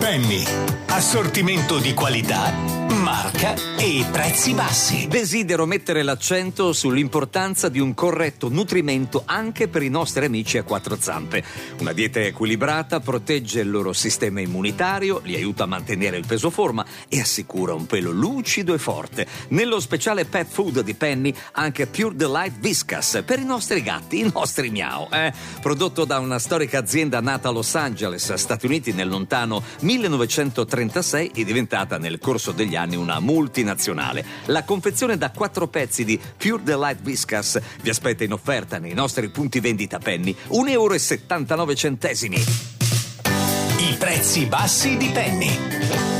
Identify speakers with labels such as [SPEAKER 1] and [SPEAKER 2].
[SPEAKER 1] Penny. Assortimento di qualità, marca e prezzi bassi.
[SPEAKER 2] Desidero mettere l'accento sull'importanza di un corretto nutrimento anche per i nostri amici a quattro zampe. Una dieta equilibrata protegge il loro sistema immunitario, li aiuta a mantenere il peso forma e assicura un pelo lucido e forte. Nello speciale Pet Food di Penny anche Pure Delight Whiskas per i nostri gatti, i nostri miau. Prodotto da una storica azienda nata a Los Angeles, Stati Uniti nel lontano 1936 e diventata nel corso degli anni una multinazionale. La confezione da 4 pezzi di Pure Delight Whiskas vi aspetta in offerta nei nostri punti vendita Penny, €1,79.
[SPEAKER 1] I prezzi bassi di Penny.